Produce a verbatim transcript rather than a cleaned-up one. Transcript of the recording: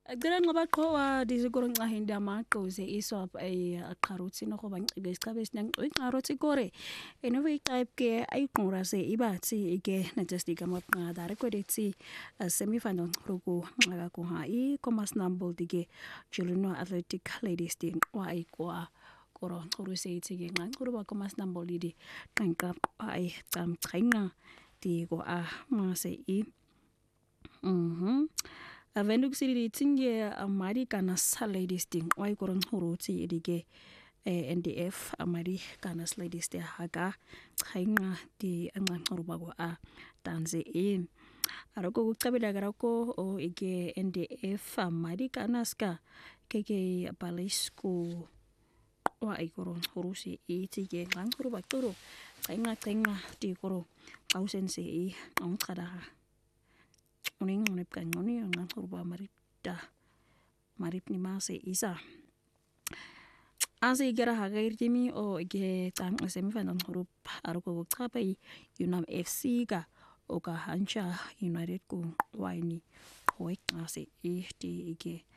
Acela ngoba qhowa dizikoro ncahinda maqoze iswap ay aqharuthi no goba ncibe isicabe sinyanqo iqharuthi kore enowe type ke ayiqhura se ibathi ke najestika maqada rekwedethi semifando ngqruku nxaka ku ha I commerce number dige Juluno Athletic Ladies din wa ikwa koro ngquruse ithi ke nqanquru ba commerce number lidi qanqa ay camchinga digo a mase I mhm Avenue City tinge amari kana ladies ding why koron huruti idige N D F amari kana ladies de haga chainga di anqanquru ba ko a tanze in aroko kucabela garako o ige N D F amari kana ska keke balisku wa ikoron hurusi itige nqanquru ba turu chainga chainga di koro ausense I ngqada uning unip kan ngoni ngan kurba marita marip ni mase isa ase igera hagair timi o ge tang semifano grup aroko kuchapa Unam F C ka o ka hancha United ku waini hoik ase ihti ige